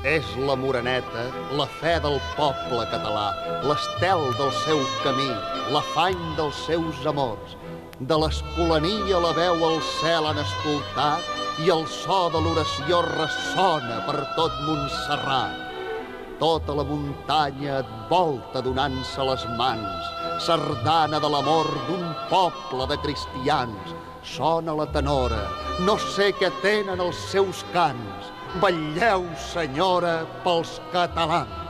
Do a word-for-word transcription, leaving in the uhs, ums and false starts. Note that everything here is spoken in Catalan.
És la Moreneta, la fe del poble català, l'estel del seu camí, l'afany dels seus amors. De l'Escolania la veu al cel han escoltat i el so de l'oració ressona per tot Montserrat. Tota la muntanya et volta donant-se les mans, sardana de l'amor d'un poble de cristians. Sona la tenora, no sé què tenen els seus cants. Vetlleu, senyora, pels catalans.